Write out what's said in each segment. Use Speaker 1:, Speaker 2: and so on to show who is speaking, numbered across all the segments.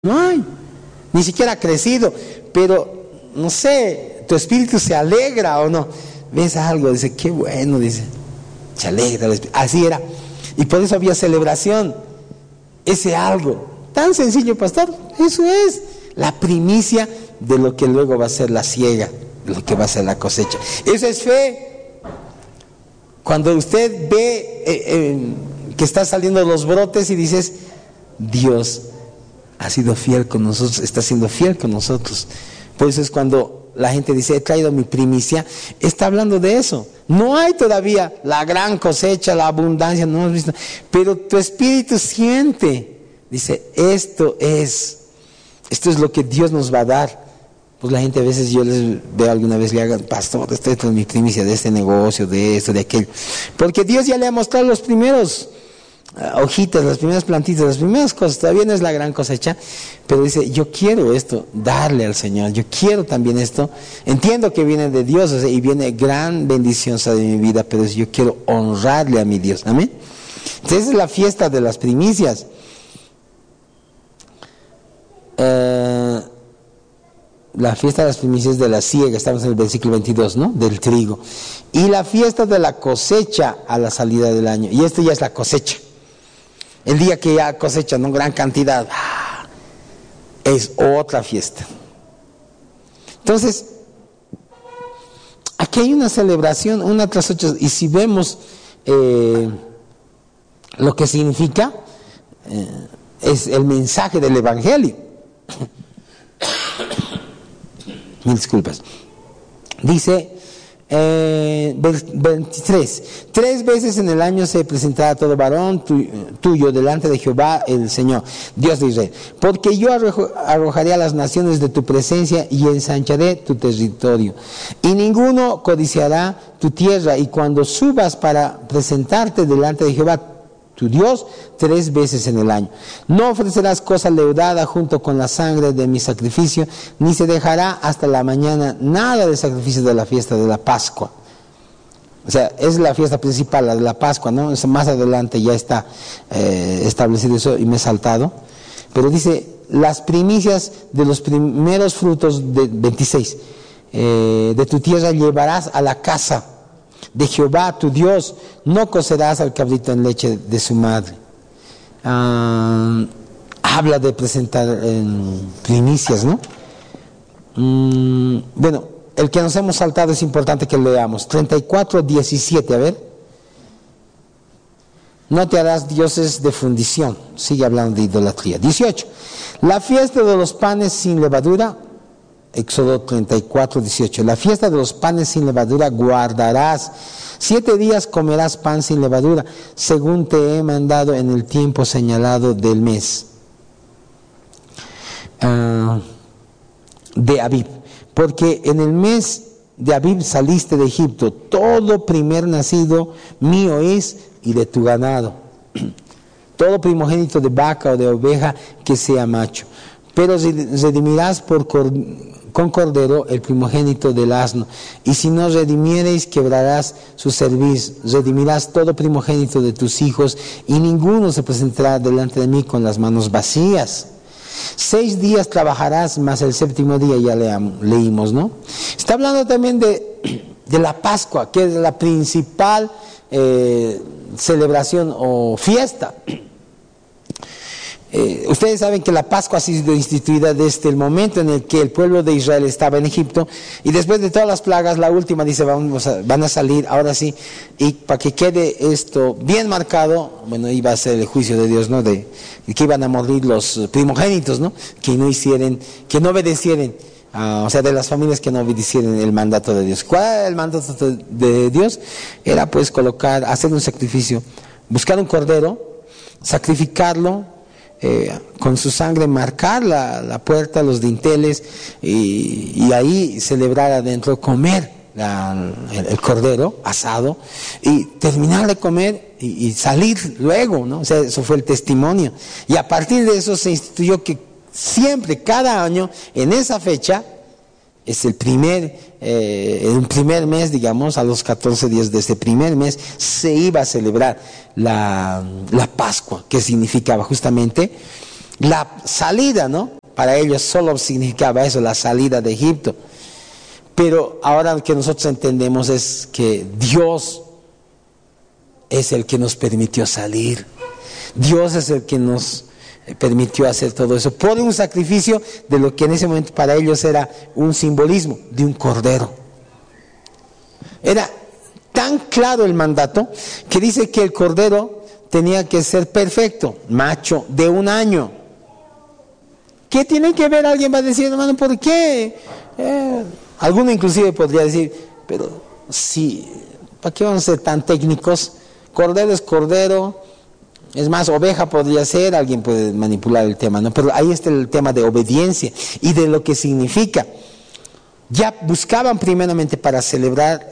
Speaker 1: No hay, ni siquiera ha crecido, pero no sé, tu espíritu se alegra o no. Ves algo, dice, qué bueno, dice, se alegra el espíritu. Así era, y por eso había celebración. Ese algo tan sencillo, pastor, eso es la primicia de lo que luego va a ser la siega, de lo que va a ser la cosecha. Eso es fe. Cuando usted ve que están saliendo los brotes y dices, Dios ha sido fiel con nosotros, está siendo fiel con nosotros. Por eso es cuando la gente dice, he traído mi primicia, está hablando de eso. No hay todavía la gran cosecha, la abundancia, no hemos visto, pero tu espíritu siente, dice, esto es lo que Dios nos va a dar. Pues la gente a veces, yo les veo alguna vez, le hagan, pastor, esto es mi primicia de este negocio, de esto, de aquello, porque Dios ya le ha mostrado los primeros hojitas, las primeras plantitas, las primeras cosas. Todavía no es la gran cosecha, pero dice, yo quiero esto, darle al Señor, yo quiero también esto. Entiendo que viene de Dios, o sea, y viene gran bendición sobre mi vida, pero yo quiero honrarle a mi Dios. Amén. Entonces es la fiesta de las primicias. La fiesta de las primicias de la siega, estamos en el versículo 22, ¿no? Del trigo. Y la fiesta de la cosecha a la salida del año. Y esto ya es la cosecha. El día que ya cosechan, ¿no? Gran cantidad. Es otra fiesta. Entonces, aquí hay una celebración, una tras otra. Y si vemos lo que significa, es el mensaje del Evangelio. Mil disculpas. Dice 23, 3 veces en el año se presentará todo varón tuyo delante de Jehová el Señor, Dios de Israel, porque yo arrojaré a las naciones de tu presencia y ensancharé tu territorio, y ninguno codiciará tu tierra, y cuando subas para presentarte delante de Jehová tu Dios 3 veces en el año. No ofrecerás cosa leudada junto con la sangre de mi sacrificio, ni se dejará hasta la mañana nada de sacrificio de la fiesta de la Pascua. O sea, es la fiesta principal, la de la Pascua, ¿no? Más adelante ya está establecido eso y me he saltado. Pero dice, las primicias de los primeros frutos de 26 de tu tierra llevarás a la casa de Jehová tu Dios, no cocerás al cabrito en leche de su madre. Habla de presentar primicias, ¿no? Bueno, el que nos hemos saltado es importante que leamos. 34:17, a ver. No te harás dioses de fundición. Sigue hablando de idolatría. 18. La fiesta de los panes sin levadura. Éxodo 34:18. La fiesta de los panes sin levadura guardarás. 7 días comerás pan sin levadura, según te he mandado en el tiempo señalado del mes de Abib. Porque en el mes de Abib saliste de Egipto. Todo primer nacido mío es y de tu ganado. Todo primogénito de vaca o de oveja que sea macho. Pero redimirás con cordero el primogénito del asno, y si no redimiereis, quebrarás su cerviz. Redimirás todo primogénito de tus hijos, y ninguno se presentará delante de mí con las manos vacías. 6 días trabajarás, más el 7º día, ya leímos, ¿no? Está hablando también de la Pascua, que es la principal celebración o fiesta. Ustedes saben que la Pascua ha sido instituida desde el momento en el que el pueblo de Israel estaba en Egipto, y después de todas las plagas, la última dice, van a salir, ahora sí, y para que quede esto bien marcado, bueno, iba a ser el juicio de Dios, ¿no? De que iban a morir los primogénitos, ¿no? Que no obedecieran, o sea, de las familias que no obedecieran el mandato de Dios. ¿Cuál era el mandato de Dios? Era pues hacer un sacrificio, buscar un cordero, sacrificarlo, con su sangre marcar la puerta, los dinteles, y ahí celebrar adentro, comer el cordero asado y terminar de comer y salir luego, ¿no? O sea, eso fue el testimonio, y a partir de eso se instituyó que siempre, cada año, en esa fecha, es el primer mes, digamos, a los 14 días de ese primer mes, se iba a celebrar la Pascua, que significaba justamente La salida, ¿no? Para ellos solo significaba eso, la salida de Egipto. Pero ahora lo que nosotros entendemos es que Dios es el que nos permitió salir. Dios es el que nos permitió hacer todo eso por un sacrificio de lo que en ese momento para ellos era un simbolismo de un cordero. Era tan claro el mandato que dice que el cordero tenía que ser perfecto, macho, de 1 año. ¿Qué tiene que ver? Alguien va a decir, hermano, ¿por qué? Alguno inclusive podría decir, pero sí, ¿para qué vamos a ser tan técnicos? Cordero es cordero, es más, oveja podría ser, alguien puede manipular el tema, ¿no? Pero ahí está el tema de obediencia y de lo que significa. Ya buscaban primeramente para celebrar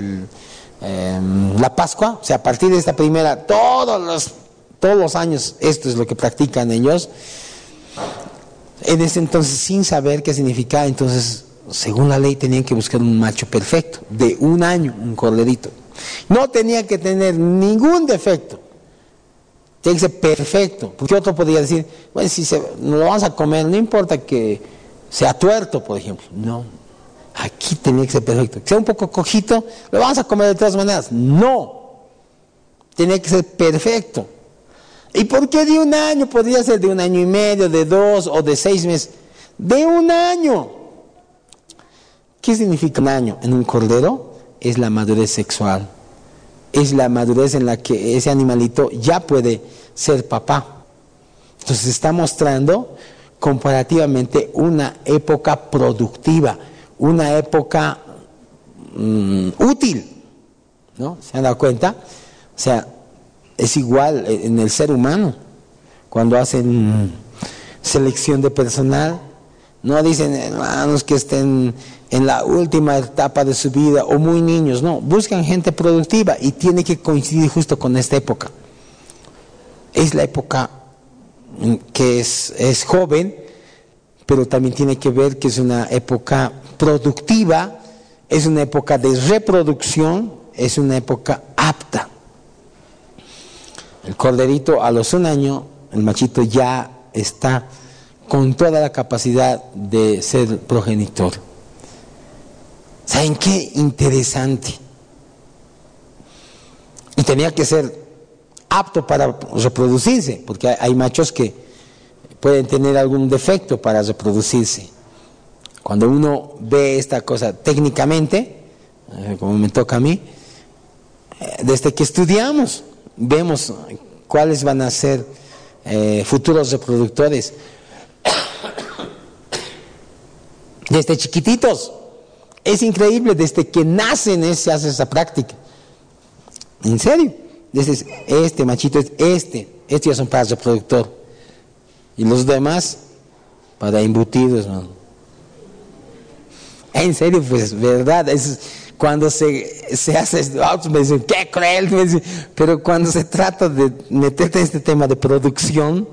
Speaker 1: la Pascua, o sea, a partir de esta primera, todos los años, esto es lo que practican ellos. En ese entonces, sin saber qué significaba, entonces, según la ley, tenían que buscar un macho perfecto, de 1 año, un corderito. No tenía que tener ningún defecto, tenía que ser perfecto, porque otro podría decir, bueno, si no lo vamos a comer, no importa que sea tuerto, por ejemplo. No, aquí tenía que ser perfecto. Que sea un poco cojito, lo vamos a comer de todas maneras. No, tenía que ser perfecto. ¿Y por qué de 1 año? Podría ser de 1 año y medio, de 2 o de 6 meses. De 1 año. ¿Qué significa 1 año? En un cordero es la madurez sexual. Es la madurez en la que ese animalito ya puede ser papá. Entonces está mostrando comparativamente una época productiva, una época útil, ¿no? ¿Se han dado cuenta? O sea, es igual en el ser humano, cuando hacen selección de personal, no dicen hermanos que estén en la última etapa de su vida o muy niños, no, buscan gente productiva y tiene que coincidir justo con esta época. Es la época que es joven, pero también tiene que ver que es una época productiva, es una época de reproducción, es una época apta. El corderito a los 1 año, el machito ya está con toda la capacidad de ser progenitor. ¿Saben qué? Interesante. Y tenía que ser apto para reproducirse, porque hay machos que pueden tener algún defecto para reproducirse. Cuando uno ve esta cosa técnicamente, como me toca a mí, desde que estudiamos, vemos cuáles van a ser futuros reproductores. Desde chiquititos. Es increíble, desde que nacen se hace esa práctica. En serio. Desde este machito, estos ya son para reproductor. Y los demás, para embutidos, ¿no? En serio, pues, verdad. Cuando se hace esto, me dicen, qué cruel, me dicen, pero cuando se trata de meterte en este tema de producción,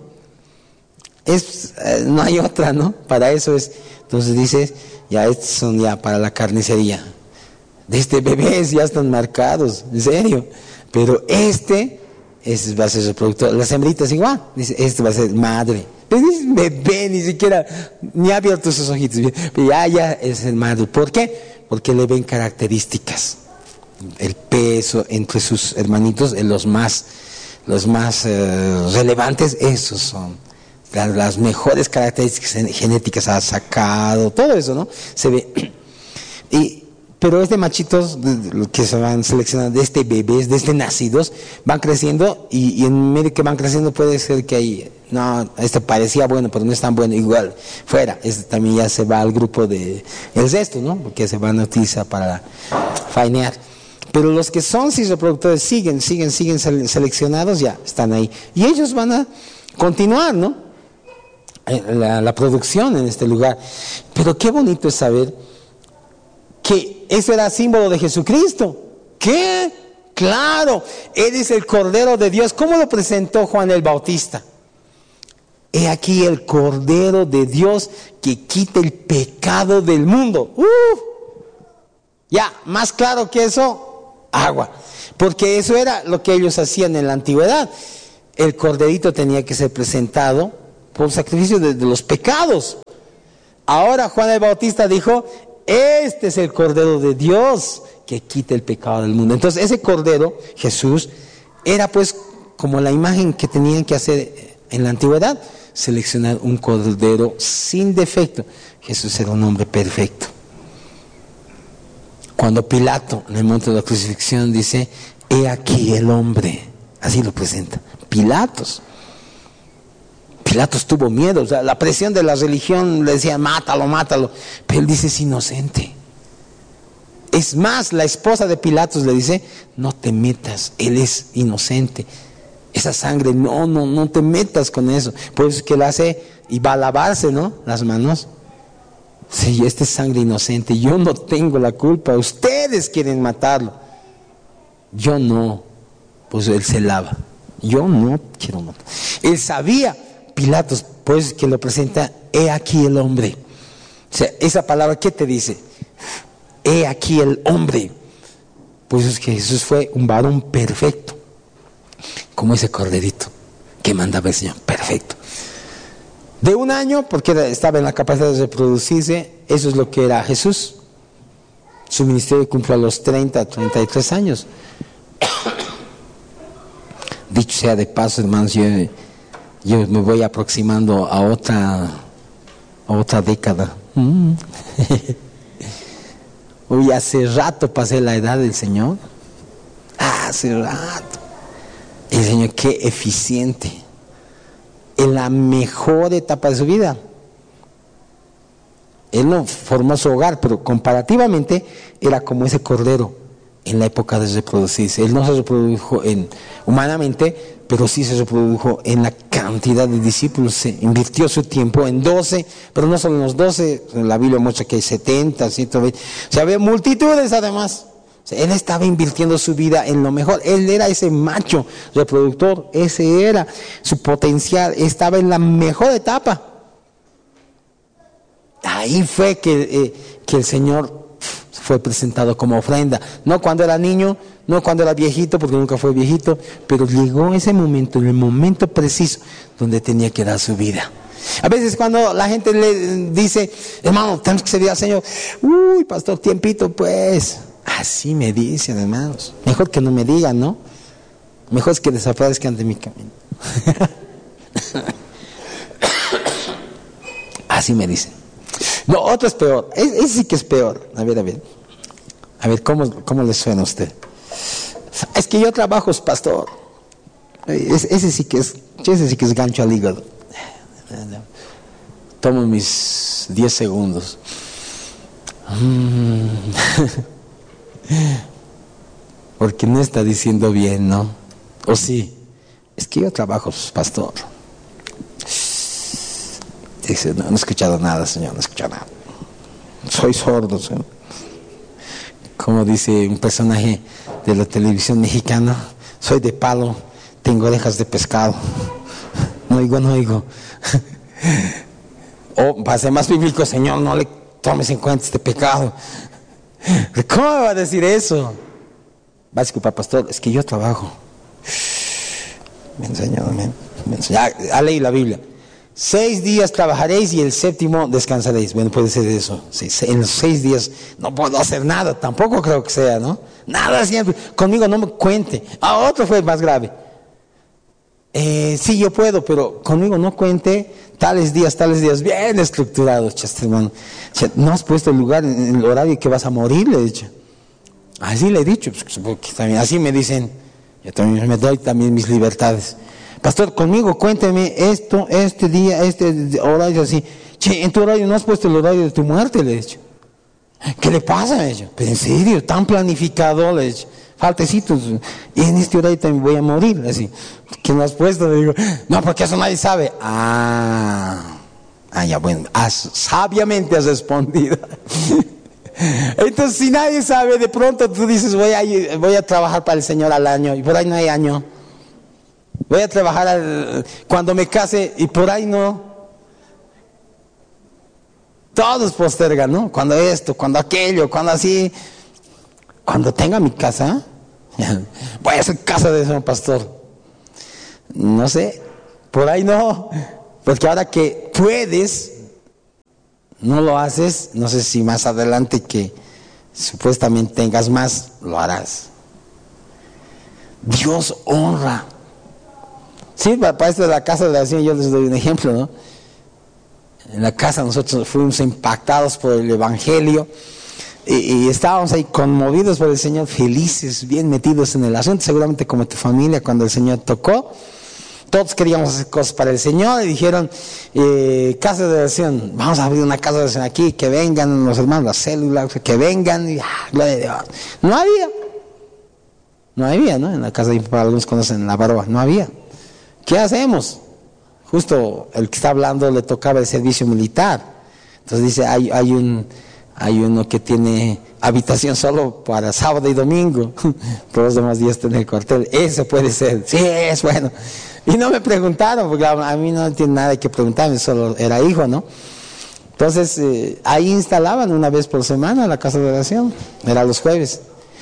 Speaker 1: no hay otra, ¿no? Para eso es. Entonces dices, ya estos son ya para la carnicería. De este bebés ya están marcados, en serio. Pero va a ser reproductor. Las hembritas igual, dice, va a ser madre. Pero es bebé, ni siquiera, ni ha abierto sus ojitos. Pero ya es el madre. ¿Por qué? Porque le ven características. El peso entre sus hermanitos, los más relevantes, esos son. Las mejores características genéticas ha sacado, todo eso, ¿no? Se ve. Pero machitos que se van seleccionando, bebés, nacidos, van creciendo y en medio que van creciendo puede ser que ahí, no, parecía bueno, pero no es tan bueno, igual, fuera. También ya se va al grupo el resto, ¿no? Porque se van a utilizar para fainear. Pero los que son reproductores siguen seleccionados, ya están ahí. Y ellos van a continuar, ¿no? La producción en este lugar. Pero qué bonito es saber que eso era símbolo de Jesucristo. ¿Qué? Claro, Él es el Cordero de Dios. ¿Cómo lo presentó Juan el Bautista? He aquí el Cordero de Dios que quita el pecado del mundo. Ya, más claro que eso, agua. Porque eso era lo que ellos hacían en la antigüedad. El corderito tenía que ser presentado por sacrificio de los pecados. Ahora Juan el Bautista dijo, este es el Cordero de Dios que quita el pecado del mundo. Entonces ese Cordero, Jesús, era pues como la imagen que tenían que hacer en la antigüedad, seleccionar un Cordero sin defecto. Jesús era un hombre perfecto. Cuando Pilato en el monte de la crucifixión dice, he aquí el hombre, así lo presenta, Pilatos tuvo miedo, o sea, la presión de la religión le decía, mátalo, mátalo, pero él dice, es inocente. Es más, la esposa de Pilatos le dice, no te metas, él es inocente, esa sangre, no te metas con eso. Por eso es que él hace, y va a lavarse, ¿no?, las manos. Sí, esta es sangre inocente, yo no tengo la culpa, ustedes quieren matarlo, yo no. Pues él se lava, yo no quiero matar. Él sabía, Pilatos, pues que lo presenta, he aquí el hombre. O sea, esa palabra, ¿qué te dice? He aquí el hombre. Pues es que Jesús fue un varón perfecto, como ese corderito que mandaba el Señor, perfecto. De 1 año, porque estaba en la capacidad de reproducirse, eso es lo que era Jesús. Su ministerio cumplió a los 33 años. Dicho sea de paso, hermanos, yo me voy aproximando a otra década. Uy, hace rato pasé la edad del Señor. Hace rato. El Señor, qué eficiente. En la mejor etapa de su vida. Él no formó su hogar, pero comparativamente era como ese cordero en la época de reproducirse. Él no se reprodujo humanamente, pero sí se reprodujo en la cantidad de discípulos. Se invirtió su tiempo en 12, pero no solo en los 12, la Biblia muestra que hay 70, 120, o sea, había multitudes además. O sea, él estaba invirtiendo su vida en lo mejor. Él era ese macho reproductor, ese era su potencial, estaba en la mejor etapa. Ahí fue que el Señor fue presentado como ofrenda, no cuando era niño, no cuando era viejito, porque nunca fue viejito, pero llegó ese momento, en el momento preciso donde tenía que dar su vida. A veces cuando la gente le dice, hermano, tenemos que servir al Señor, uy, pastor, tiempito, pues, así me dicen, hermanos, mejor que no me digan, ¿no? Mejor es que desaparezcan de mi camino. Así me dicen. No, otro es peor. Ese sí que es peor. A ver. A ver, ¿cómo le suena a usted? Es que yo trabajo, pastor. Ese sí que es gancho al hígado. Tomo mis 10 segundos. Porque no está diciendo bien, ¿no? ¿O sí? Es que yo trabajo, pastor. Dice, no he escuchado nada, Señor, no he escuchado nada. Soy sordo, Señor. Como dice un personaje de la televisión mexicana, soy de palo, tengo orejas de pescado. No oigo. O para ser más bíblico, Señor, no le tomes en cuenta este pecado. ¿Cómo me va a decir eso? Va a disculpar, pastor, es que yo trabajo. Me enseñó. Ha leído la Biblia. 6 días trabajaréis y el 7º descansaréis. Bueno, puede ser eso. Sí, en los 6 días no puedo hacer nada, tampoco creo que sea, ¿no? Nada siempre. Conmigo no me cuente. Otro fue más grave. Sí, yo puedo, pero conmigo no cuente tales días, bien estructurados, hermano. No has puesto el lugar en el horario que vas a morir, le he dicho. Así le he dicho, también, así me dicen. Yo también me doy también mis libertades. Pastor, conmigo cuénteme esto, este día, este horario así. Che, en tu horario no has puesto el horario de tu muerte, le he dicho. ¿Qué le pasa? Le he dicho. Pero en serio, tan planificado, le he dicho. Faltecitos. Y en este horario también voy a morir, así. ¿Qué no has puesto? Le digo, no, porque eso nadie sabe. Ya bueno, sabiamente has respondido. Entonces, si nadie sabe, de pronto tú dices, voy a trabajar para el Señor al año, y por ahí no hay año. Voy a trabajar cuando me case y por ahí no. Todos postergan, ¿no? Cuando esto, cuando aquello, cuando así. Cuando tenga mi casa, voy a hacer casa de ese pastor. No sé, por ahí no. Porque ahora que puedes, no lo haces. No sé si más adelante que supuestamente tengas más, lo harás. Dios honra. Sí, para esto de la casa de oración yo les doy un ejemplo, ¿no? En la casa nosotros fuimos impactados por el Evangelio y estábamos ahí conmovidos por el Señor, felices, bien metidos en el asunto, seguramente como tu familia cuando el Señor tocó. Todos queríamos hacer cosas para el Señor y dijeron, casa de oración, vamos a abrir una casa de oración aquí, que vengan los hermanos, las células, que vengan, y gloria a Dios. No había, ¿no? En la casa de mi papá, algunos conocen la Baroa, no había. ¿Qué hacemos? Justo el que está hablando le tocaba el servicio militar. Entonces dice, hay uno que tiene habitación solo para sábado y domingo, todos los demás días tiene el cuartel. Eso puede ser, sí, es bueno. Y no me preguntaron, porque a mí no tiene nada que preguntarme, solo era hijo, ¿no? Entonces ahí instalaban una vez por semana la casa de oración, era los jueves.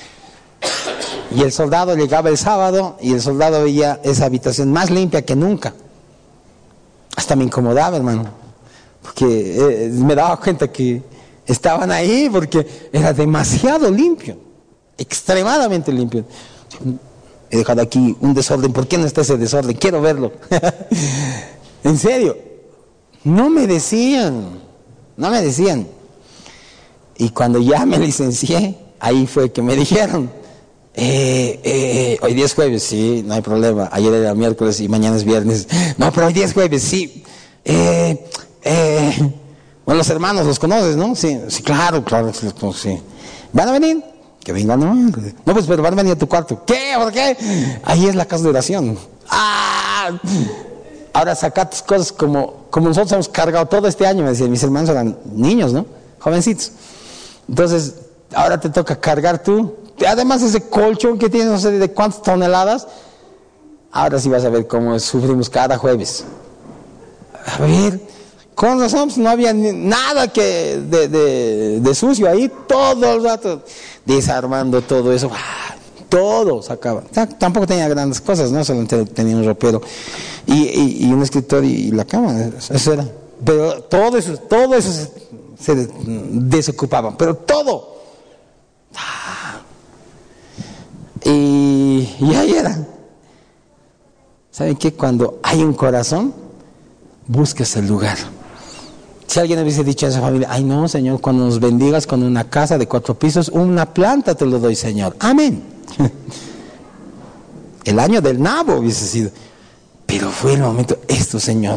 Speaker 1: Y el soldado llegaba el sábado y el soldado veía esa habitación más limpia que nunca. Hasta me incomodaba, hermano, porque me daba cuenta que estaban ahí porque era demasiado limpio, extremadamente limpio. He dejado aquí un desorden, ¿por qué no está ese desorden? Quiero verlo. En serio, no me decían. Y cuando ya me licencié, ahí fue que me dijeron, hoy día es jueves, sí, no hay problema. Ayer era miércoles y mañana es viernes. No, pero hoy día es jueves, sí. Bueno, los hermanos los conoces, ¿no? Sí, claro, sí. ¿Van a venir? Que vengan, ¿no? No, pues, pero van a venir a tu cuarto. ¿Qué? ¿Por qué? Ahí es la casa de oración. Ahora saca tus cosas como nosotros hemos cargado todo este año, me decían, mis hermanos eran niños, ¿no? Jovencitos. Entonces, ahora te toca cargar tú. Además, ese colchón que tienes, no sé de cuántas toneladas, ahora sí vas a ver cómo sufrimos cada jueves. A ver, con nosotros no había nada que de sucio ahí, todo el rato desarmando todo eso, todo sacaba. Tampoco tenía grandes cosas, ¿no? Solo tenía un ropero y un escritorio y la cama, eso era. Pero todo eso se desocupaban, pero todo. Y ahí era. ¿Saben qué? Cuando hay un corazón, buscas el lugar. Si alguien hubiese dicho a esa familia, ay no, Señor, cuando nos bendigas con una casa de 4 pisos, una planta te lo doy, Señor. Amén. El año del nabo hubiese sido. Pero fue el momento, esto, Señor.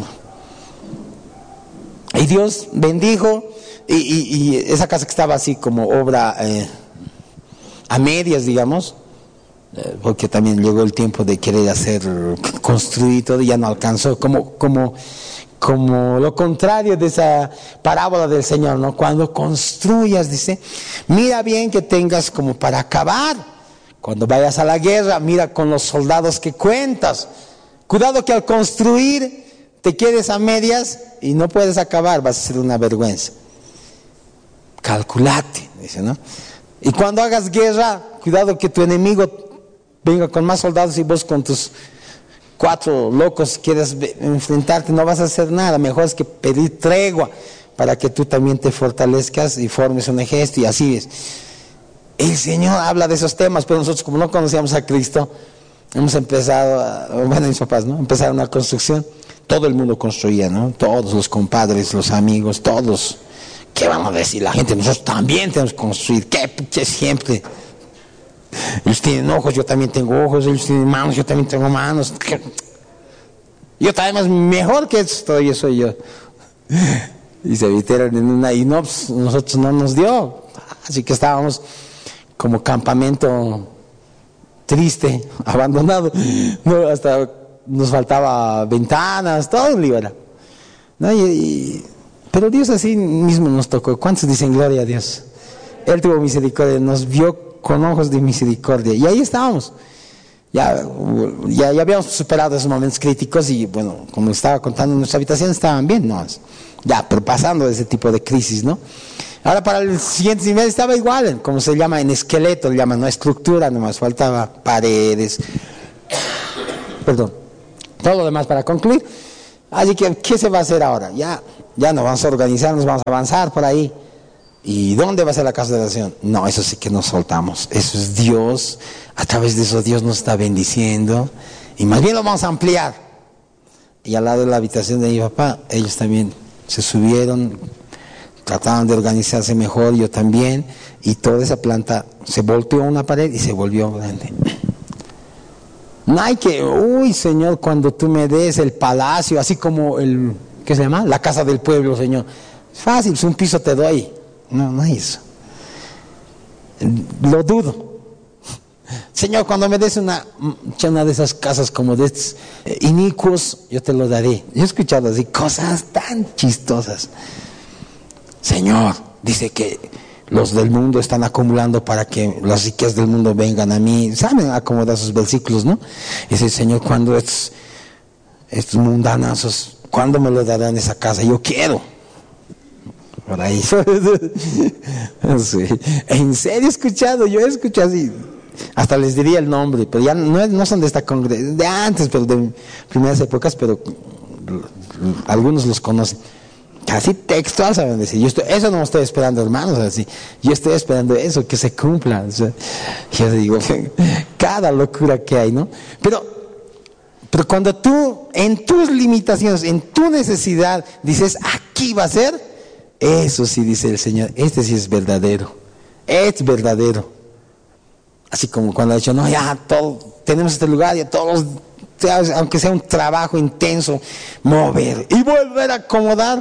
Speaker 1: Y Dios bendijo, y esa casa que estaba así como obra a medias, digamos, porque también llegó el tiempo de querer construir todo y ya no alcanzó, como lo contrario de esa parábola del Señor, ¿no? Cuando construyas, dice, mira bien que tengas como para acabar. Cuando vayas a la guerra, mira con los soldados que cuentas. Cuidado que al construir te quedes a medias y no puedes acabar, vas a ser una vergüenza. Calculate, dice, ¿no? Y cuando hagas guerra, cuidado que tu enemigo venga con más soldados y vos con tus 4 locos quieres enfrentarte, no vas a hacer nada. Mejor es que pedir tregua para que tú también te fortalezcas y formes un ejército, y así es. El Señor habla de esos temas, pero nosotros, como no conocíamos a Cristo, hemos empezado, mis papás, ¿no? Empezaron una construcción. Todo el mundo construía, ¿no? Todos los compadres, los amigos, todos. ¿Qué vamos a decir la gente? Nosotros también tenemos que construir. ¿Qué siempre? Ellos tienen ojos, yo también tengo ojos. Ellos tienen manos, yo también tengo manos. Yo también, mejor que esto todavía soy yo. Y se metieron en una, y no, pues, nosotros no nos dio. Así que estábamos como campamento triste, abandonado. No, hasta nos faltaba ventanas, todo libre, ¿no? Pero Dios así mismo nos tocó. ¿Cuántos dicen gloria a Dios? Él tuvo misericordia, nos vio con ojos de misericordia, y ahí estábamos. Ya habíamos superado esos momentos críticos, y bueno, como estaba contando, nuestras habitaciones estaban bien, ¿no? Ya, pero pasando ese tipo de crisis, ¿no? Ahora para el siguiente nivel estaba igual, como se llama en esqueleto, le llaman, no estructura, nomás faltaba paredes, perdón, todo lo demás para concluir. Así que, ¿qué se va a hacer ahora? Ya nos vamos a organizar, nos vamos a avanzar por ahí. ¿Y dónde va a ser la casa de oración? No, eso sí que nos soltamos. Eso es Dios. A través de eso Dios nos está bendiciendo. Y más bien lo vamos a ampliar. Y al lado de la habitación de mi papá, ellos también se subieron, trataban de organizarse mejor, yo también. Y toda esa planta se volteó una pared y se volvió grande. No hay que, uy Señor, cuando tú me des el palacio, así como ¿qué se llama? La casa del pueblo, Señor. Fácil, un piso te doy. No hay eso. Lo dudo. Señor, cuando me des una de esas casas como de estos inicuos, yo te lo daré. Yo he escuchado así cosas tan chistosas. Señor, dice que los del mundo están acumulando para que las riquezas del mundo vengan a mí. ¿Saben acomodar sus versículos, no? Dice, Señor, cuando estos mundanazos, ¿cuándo me lo darán esa casa? Yo quiero. Por ahí. Sí. En serio yo he escuchado así. Hasta les diría el nombre, pero ya no son de esta congregación, de antes, pero de primeras épocas, pero algunos los conocen. Casi textual saben decir, eso no estoy esperando, hermanos, así. Yo estoy esperando eso, que se cumpla. O sea, yo digo, cada locura que hay, ¿no? Pero cuando tú, en tus limitaciones, en tu necesidad, dices, aquí va a ser, eso sí dice el Señor, este sí es verdadero, es verdadero. Así como cuando ha dicho, no, ya todos tenemos este lugar, ya todos, aunque sea un trabajo intenso, mover y volver a acomodar.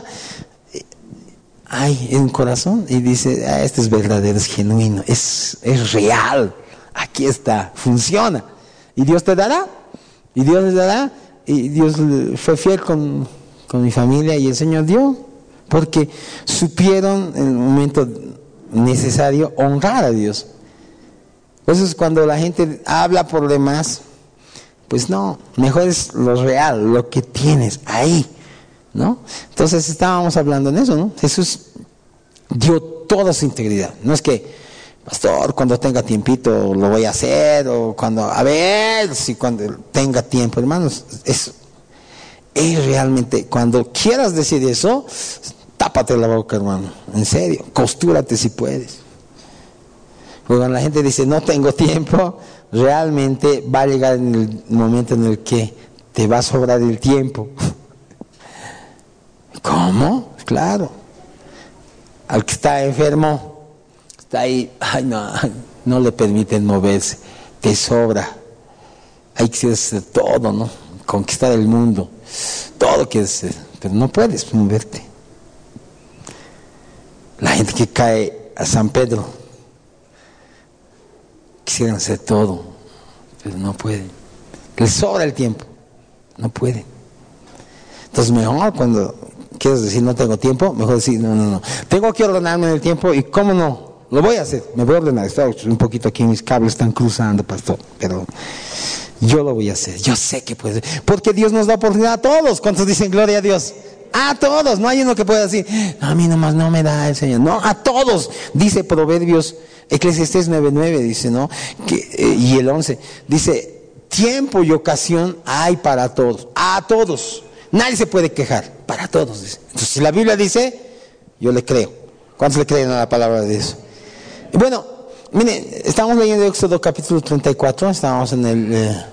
Speaker 1: Hay en corazón y dice, este es verdadero, es genuino, es real, aquí está, funciona. Y Dios te dará, y Dios les dará, y Dios fue fiel con mi familia y el Señor dio, porque supieron en el momento necesario honrar a Dios. Entonces cuando la gente habla por demás, pues no, mejor es lo real, lo que tienes ahí, ¿no? Entonces estábamos hablando en eso, ¿no? Jesús dio toda su integridad. No es que, pastor, cuando tenga tiempito lo voy a hacer, o cuando tenga tiempo, hermanos, es realmente, cuando quieras decir eso, tápate la boca, hermano, en serio, costúrate si puedes. Porque cuando la gente dice, no tengo tiempo, realmente va a llegar en el momento en el que te va a sobrar el tiempo. ¿Cómo? Claro. Al que está enfermo, está ahí, no le permiten moverse, te sobra. Hay que hacer todo, ¿no? Conquistar el mundo, todo quieres hacer, pero no puedes moverte. La gente que cae a San Pedro, quisieran hacer todo, pero no pueden. Les sobra el tiempo, no pueden. Entonces mejor cuando quieres decir no tengo tiempo, mejor decir no. Tengo que ordenarme en el tiempo y cómo no, lo voy a hacer, me voy a ordenar. Estoy un poquito aquí, mis cables están cruzando, pastor, pero yo lo voy a hacer, yo sé que puede ser, porque Dios nos da oportunidad a todos. ¿Cuántos dicen gloria a Dios? A todos, no hay uno que pueda decir, no, a mí nomás no me da el Señor. No, a todos, dice Proverbios, Eclesiastés 9:9 dice, ¿no? Y el 11, dice, tiempo y ocasión hay para todos, a todos. Nadie se puede quejar, para todos, dice. Entonces, si la Biblia dice, yo le creo. ¿Cuántos le creen a la palabra de Dios? Y bueno, miren, estamos leyendo Éxodo capítulo 34, estamos en el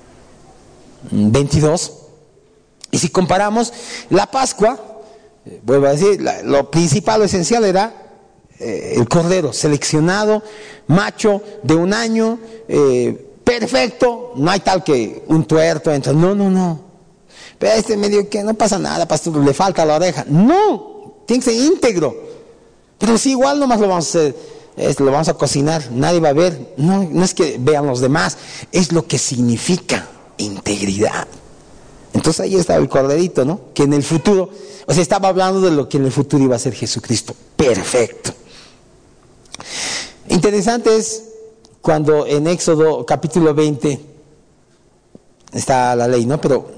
Speaker 1: 22. Y si comparamos la Pascua, vuelvo a decir, lo principal, lo esencial era el cordero seleccionado, macho de 1 año, perfecto, no hay tal que un tuerto entra, no. Pero medio que no pasa nada, pastor, le falta la oreja. No, tiene que ser íntegro. Pero si igual nomás lo vamos a hacer, lo vamos a cocinar, nadie va a ver. No es que vean los demás, es lo que significa integridad. Entonces ahí estaba el corderito, ¿no? Que en el futuro, o sea, estaba hablando de lo que en el futuro iba a ser Jesucristo. Perfecto. Interesante es cuando en Éxodo capítulo 20 está la ley, ¿no? Pero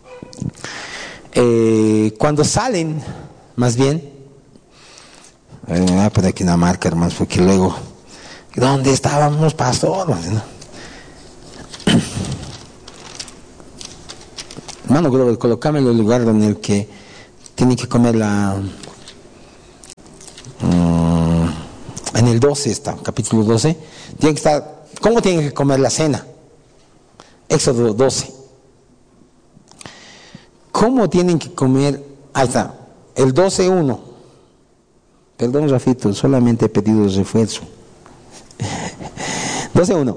Speaker 1: cuando salen, más bien, me voy a poner aquí una marca, hermanos, porque luego, ¿dónde estábamos, pastor? ¿No? Hermano Glover, colócame en el lugar en el que tienen que comer en el 12 está, capítulo 12. Tienen que estar, ¿cómo tienen que comer la cena? Éxodo 12. ¿Cómo tienen que comer? Ahí está, el 12:1. Perdón, Rafito, solamente he pedido refuerzo. 12:1.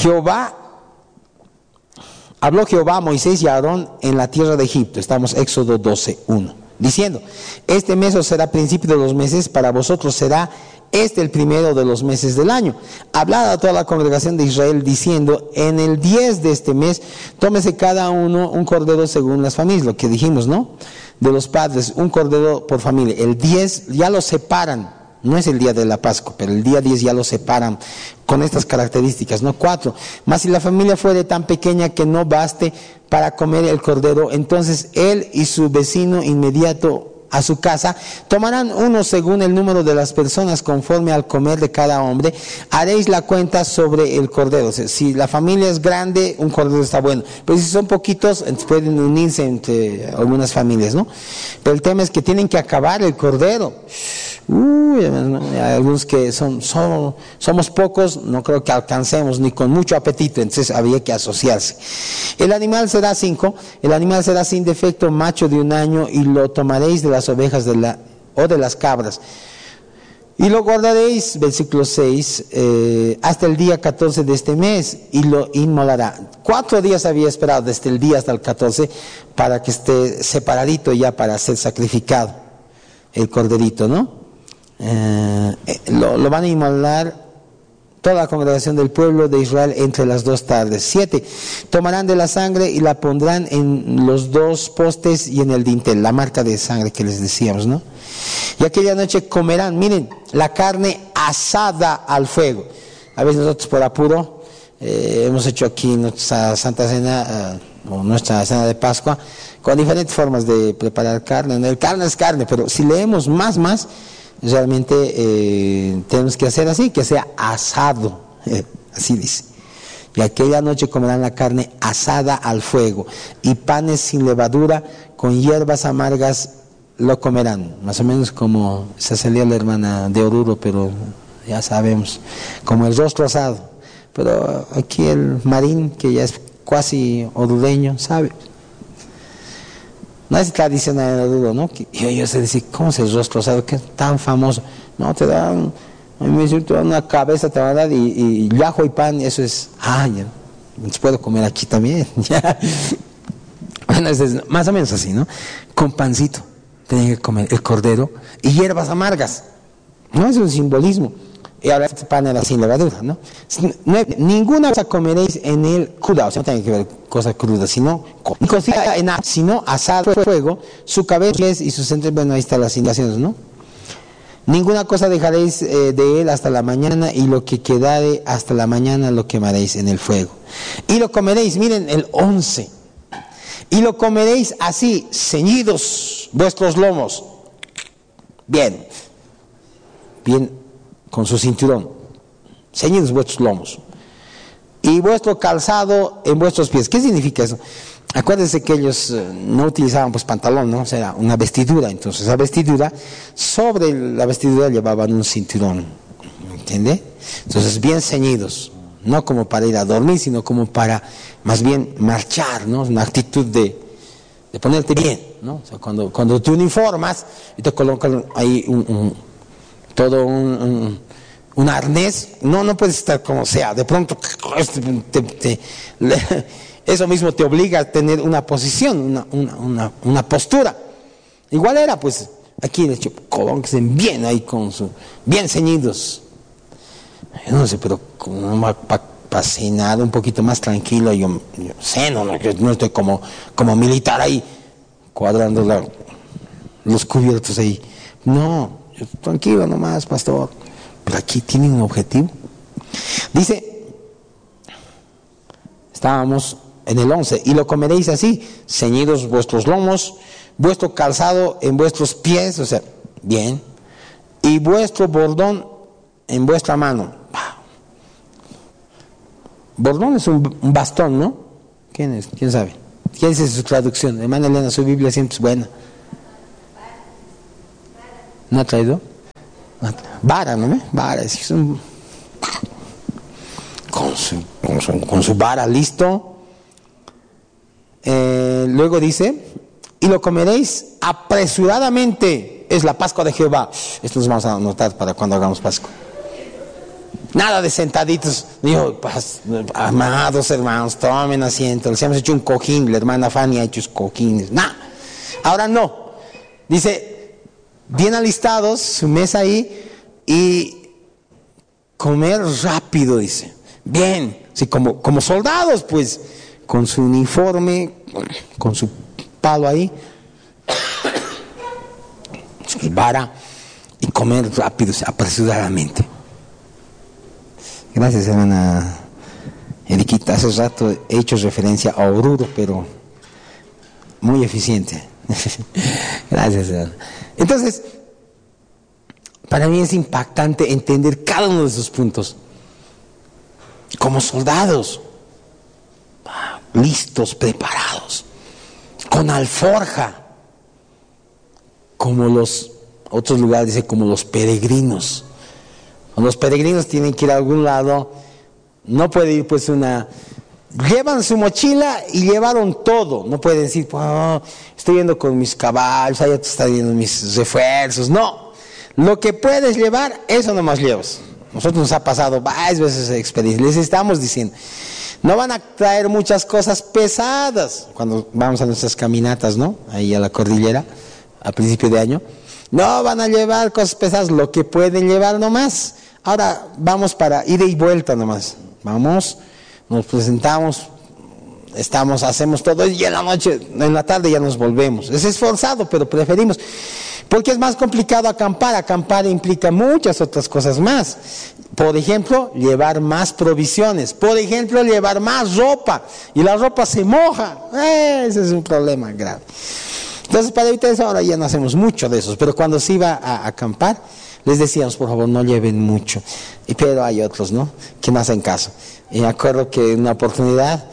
Speaker 1: Habló Jehová a Moisés y a Aarón en la tierra de Egipto. Estamos Éxodo 12:1. Diciendo, este mes os será principio de los meses, para vosotros será el primero de los meses del año. Hablad a toda la congregación de Israel diciendo, en el 10 de este mes, tómese cada uno un cordero según las familias, lo que dijimos, ¿no? De los padres, un cordero por familia. El 10 ya lo separan, no es el día de la Pascua, pero el día 10 ya lo separan con estas características, ¿no? 4. Mas si la familia fuere tan pequeña que no baste para comer el cordero, entonces él y su vecino inmediato a su casa, tomarán uno según el número de las personas conforme al comer de cada hombre, haréis la cuenta sobre el cordero. O sea, si la familia es grande, un cordero está bueno, pero si son poquitos, entonces pueden unirse entre algunas familias, ¿no? Pero el tema es que tienen que acabar el cordero. Hay algunos que somos pocos, no creo que alcancemos ni con mucho apetito, entonces habría que asociarse. El animal será 5, el animal será sin defecto, macho de 1 año, y lo tomaréis de las ovejas o de las cabras, y lo guardaréis, versículo 6, hasta el día 14 de este mes, y lo inmolará. 4 días había esperado desde el día hasta el 14 para que esté separadito ya para ser sacrificado el corderito, ¿no? Lo van a inmolar toda la congregación del pueblo de Israel entre las 2 tardes. 7. Tomarán de la sangre y la pondrán en los 2 postes y en el dintel, la marca de sangre que les decíamos, ¿no? Y aquella noche comerán, miren, la carne asada al fuego. A veces nosotros por apuro hemos hecho aquí nuestra Santa Cena o nuestra cena de Pascua con diferentes formas de preparar carne. El carne es carne, pero si leemos más, realmente tenemos que hacer así, que sea asado, así dice. Y aquella noche comerán la carne asada al fuego, y panes sin levadura, con hierbas amargas lo comerán. Más o menos como se salía la hermana de Oruro, pero ya sabemos, como el rostro asado. Pero aquí el Marín, que ya es casi orureño, sabe. No es tradicional en Oruro, ¿no? Yo se decía, ¿cómo es el rostro asado? ¿Qué es tan famoso? No, te dan, te dan una cabeza, te van a dar y ajo y pan, eso es, ya, entonces puedo comer aquí también. Bueno, es más o menos así, ¿no? Con pancito, tienen que comer el cordero y hierbas amargas, ¿no? Es un simbolismo. Y ahora este pan era sin levadura, ¿no? Ninguna cosa comeréis en él cruda, o sea, no tiene que ver cosas crudas, sino asado al fuego, su cabeza y sus entrañas. Bueno, ahí están las indicaciones, ¿no? Ninguna cosa dejaréis de él hasta la mañana, y lo que quedare hasta la mañana lo quemaréis en el fuego. Y lo comeréis, miren el 11, y lo comeréis así, ceñidos vuestros lomos, bien, con su cinturón, ceñidos vuestros lomos, y vuestro calzado en vuestros pies. ¿Qué significa eso? Acuérdense que ellos no utilizaban pues pantalón, ¿no? O sea, una vestidura. Entonces la vestidura, sobre la vestidura llevaban un cinturón, ¿entiende? Entonces bien ceñidos, no como para ir a dormir, sino como para más bien marchar, ¿no? Una actitud de ponerte bien, ¿no? O sea, cuando te uniformas y te colocan ahí todo un arnés, no puedes estar como sea, de pronto eso mismo te obliga a tener una posición, una postura. Igual era pues aquí de hecho Colón, que estén bien ahí bien ceñidos. Yo no sé, pero para cenar un poquito más tranquilo, yo ceno, no estoy como militar ahí cuadrando los cubiertos ahí. No, yo tranquilo nomás, pastor. Pero aquí tienen un objetivo. Dice, estábamos en el 11, y lo comeréis así, ceñidos vuestros lomos, vuestro calzado en vuestros pies, o sea, bien, y vuestro bordón en vuestra mano. Bordón es un bastón, ¿no? ¿Quién sabe? ¿Qué dice su traducción? Hermana Elena, su Biblia siempre es buena. ¿No ha traído? Vara, ¿no? Vara, es un... con su vara, listo. Luego dice, y lo comeréis apresuradamente. Es la Pascua de Jehová. Esto nos vamos a anotar para cuando hagamos Pascua. Nada de sentaditos. Digo, pues, amados hermanos, tomen asiento. Les hemos hecho un cojín. La hermana Fanny ha hecho cojines. Nada. Ahora no. Dice, bien alistados, su mesa ahí, y comer rápido, dice. Bien, sí, como soldados, pues, con su uniforme, con su palo ahí, su vara, y comer rápido, apresuradamente. Gracias, hermana Eriquita. Hace rato he hecho referencia a Oruro, pero muy eficiente. Gracias, hermana. Entonces, para mí es impactante entender cada uno de esos puntos. Como soldados, listos, preparados, con alforja, como los otros lugares dice, como los peregrinos. Cuando los peregrinos tienen que ir a algún lado, no puede ir pues llevan su mochila y llevaron todo. No pueden decir, oh, estoy yendo con mis caballos, allá te están yendo mis refuerzos. No, lo que puedes llevar, eso nomás llevas. Nosotros nos ha pasado varias veces esa experiencia. Les estamos diciendo, no van a traer muchas cosas pesadas cuando vamos a nuestras caminatas, ¿no? Ahí a la cordillera, a principio de año. No van a llevar cosas pesadas, lo que pueden llevar nomás. Ahora vamos para ida y vuelta nomás. Vamos, nos presentamos, hacemos todo y en la noche, en la tarde ya nos volvemos. Es esforzado, pero preferimos. Porque es más complicado acampar. Acampar implica muchas otras cosas más. Por ejemplo, llevar más provisiones. Por ejemplo, llevar más ropa. Y la ropa se moja. Ese es un problema grave. Entonces, para evitar eso, ahora ya no hacemos mucho de esos. Pero cuando se iba a acampar, les decíamos, por favor, no lleven mucho. Pero hay otros, ¿no?, que no hacen caso. Y me acuerdo que en una oportunidad,